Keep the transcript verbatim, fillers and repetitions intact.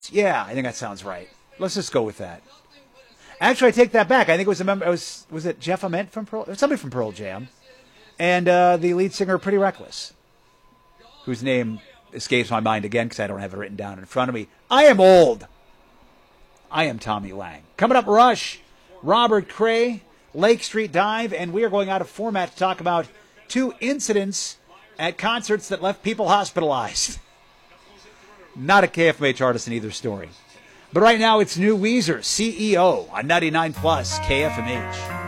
Yeah, I think that sounds right. Let's just go with that. Actually, I take that back. I think it was a member. It was was it Jeff Ament from Pearl? Somebody from Pearl Jam, and uh, the lead singer, Pretty Reckless, whose name escapes my mind again because I don't have it written down in front of me. I am old. I am Tommy Lang. Coming up, Rush, Robert Cray, Lake Street Dive, and we are going out of format to talk about two incidents at concerts that left people hospitalized. Not a K F M H artist in either story. But right now, it's new Weezer, C E O, on ninety-nine plus K F M H.